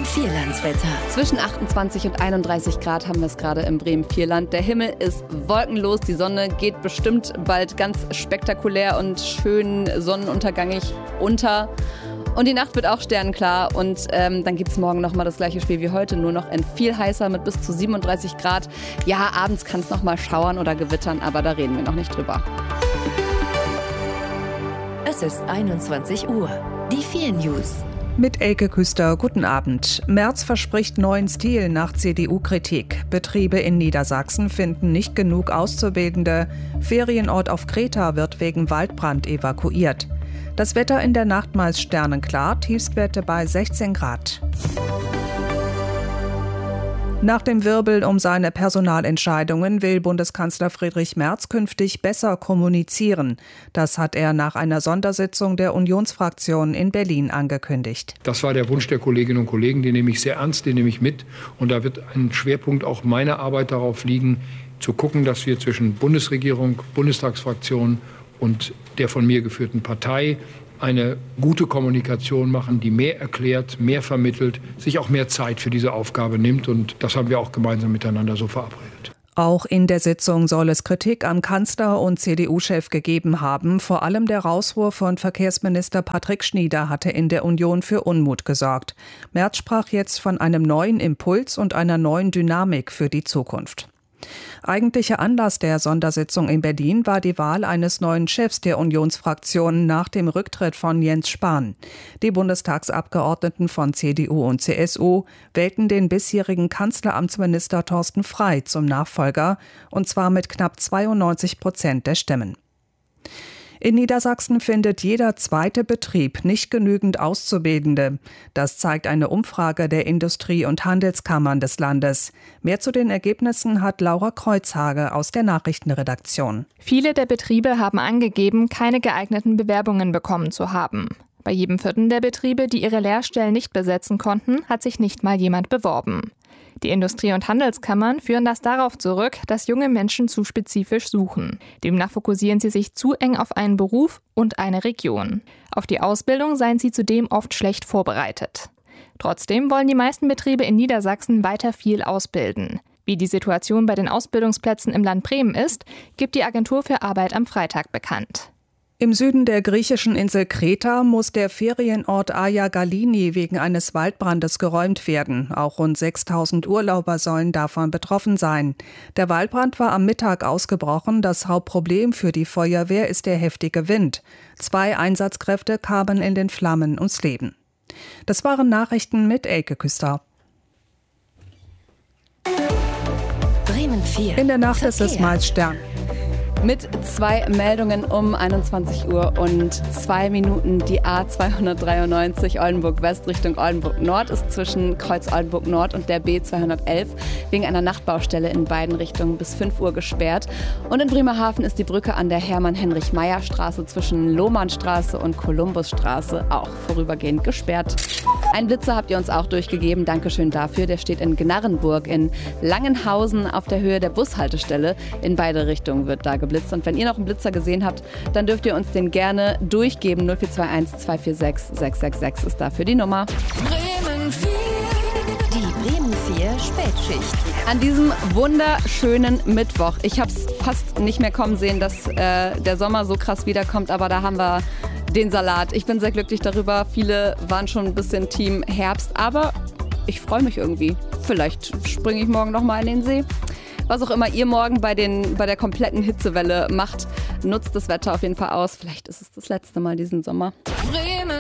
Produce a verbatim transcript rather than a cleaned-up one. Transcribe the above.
Bremen-Vierlandswetter. Zwischen achtundzwanzig und einunddreißig Grad haben wir es gerade im Bremen-Vierland. Der Himmel ist wolkenlos, die Sonne geht bestimmt bald ganz spektakulär und schön sonnenuntergangig unter. Und die Nacht wird auch sternenklar und ähm, dann gibt es morgen nochmal das gleiche Spiel wie heute, nur noch in viel heißer mit bis zu siebenunddreißig Grad. Ja, abends kann es nochmal schauern oder gewittern, aber da reden wir noch nicht drüber. Es ist einundzwanzig Uhr. Die vier News. Mit Elke Küster, guten Abend. Merz verspricht neuen Stil nach C D U-Kritik. Betriebe in Niedersachsen finden nicht genug Auszubildende. Ferienort auf Kreta wird wegen Waldbrand evakuiert. Das Wetter in der Nacht meist sternenklar, Tiefstwerte bei sechzehn Grad. Nach dem Wirbel um seine Personalentscheidungen will Bundeskanzler Friedrich Merz künftig besser kommunizieren. Das hat er nach einer Sondersitzung der Unionsfraktion in Berlin angekündigt. Das war der Wunsch der Kolleginnen und Kollegen, den nehme ich sehr ernst, den nehme ich mit. Und da wird ein Schwerpunkt auch meiner Arbeit darauf liegen, zu gucken, dass wir zwischen Bundesregierung, Bundestagsfraktion und der von mir geführten Partei eine gute Kommunikation machen, die mehr erklärt, mehr vermittelt, sich auch mehr Zeit für diese Aufgabe nimmt. Und das haben wir auch gemeinsam miteinander so verabredet. Auch in der Sitzung soll es Kritik am Kanzler und C D U-Chef gegeben haben. Vor allem der Rauswurf von Verkehrsminister Patrick Schnieder hatte in der Union für Unmut gesorgt. Merz sprach jetzt von einem neuen Impuls und einer neuen Dynamik für die Zukunft. Eigentlicher Anlass der Sondersitzung in Berlin war die Wahl eines neuen Chefs der Unionsfraktion nach dem Rücktritt von Jens Spahn. Die Bundestagsabgeordneten von C D U und C S U wählten den bisherigen Kanzleramtsminister Thorsten Frey zum Nachfolger, und zwar mit knapp zweiundneunzig Prozent der Stimmen. In Niedersachsen findet jeder zweite Betrieb nicht genügend Auszubildende. Das zeigt eine Umfrage der Industrie- und Handelskammern des Landes. Mehr zu den Ergebnissen hat Laura Kreuzhage aus der Nachrichtenredaktion. Viele der Betriebe haben angegeben, keine geeigneten Bewerbungen bekommen zu haben. Bei jedem vierten der Betriebe, die ihre Lehrstellen nicht besetzen konnten, hat sich nicht mal jemand beworben. Die Industrie- und Handelskammern führen das darauf zurück, dass junge Menschen zu spezifisch suchen. Demnach fokussieren sie sich zu eng auf einen Beruf und eine Region. Auf die Ausbildung seien sie zudem oft schlecht vorbereitet. Trotzdem wollen die meisten Betriebe in Niedersachsen weiter viel ausbilden. Wie die Situation bei den Ausbildungsplätzen im Land Bremen ist, gibt die Agentur für Arbeit am Freitag bekannt. Im Süden der griechischen Insel Kreta muss der Ferienort Aia Galini wegen eines Waldbrandes geräumt werden. Auch rund sechstausend Urlauber sollen davon betroffen sein. Der Waldbrand war am Mittag ausgebrochen. Das Hauptproblem für die Feuerwehr ist der heftige Wind. Zwei Einsatzkräfte kamen in den Flammen ums Leben. Das waren Nachrichten mit Elke Küster. Bremen vier. In der Nacht ist es meist Stern. Mit zwei Meldungen um einundzwanzig Uhr und zwei Minuten. Die A zweihundertdreiundneunzig Oldenburg West Richtung Oldenburg Nord ist zwischen Kreuz Oldenburg Nord und der B zweihundertelf wegen einer Nachtbaustelle in beiden Richtungen bis fünf Uhr gesperrt. Und in Bremerhaven ist die Brücke an der Hermann-Heinrich-Meyer-Straße zwischen Lohmannstraße und Kolumbusstraße auch vorübergehend gesperrt. Ein Blitzer habt ihr uns auch durchgegeben. Dankeschön dafür. Der steht in Gnarrenburg in Langenhausen auf der Höhe der Bushaltestelle. In beide Richtungen wird da geblitzt. Und wenn ihr noch einen Blitzer gesehen habt, dann dürft ihr uns den gerne durchgeben. null vier zwei eins zwei vier sechs sechs sechs sechs ist dafür die Nummer. Bremen vier. Die Bremen vier Spätschicht. An diesem wunderschönen Mittwoch. Ich habe es fast nicht mehr kommen sehen, dass äh, der Sommer so krass wiederkommt, aber da haben wir den Salat. Ich bin sehr glücklich darüber. Viele waren schon ein bisschen Team Herbst, aber ich freue mich irgendwie. Vielleicht springe ich morgen noch mal in den See. Was auch immer ihr morgen bei, den, bei der kompletten Hitzewelle macht, nutzt das Wetter auf jeden Fall aus. Vielleicht ist es das letzte Mal diesen Sommer. Bremen